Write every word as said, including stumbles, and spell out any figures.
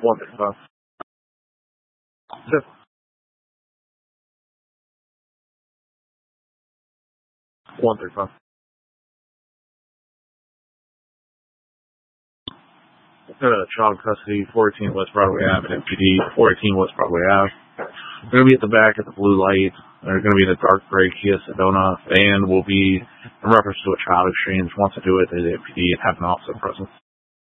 one thirty-five. Zip. one thirty-five. Uh, child custody, fourteen West Broadway Avenue, N P D, fourteen West Broadway Ave. They're going to be at the back at the blue light. They're going to be in a dark gray Kia Sedona. And will be in reference to a child exchange. Once they do it, they N P D and have an officer present.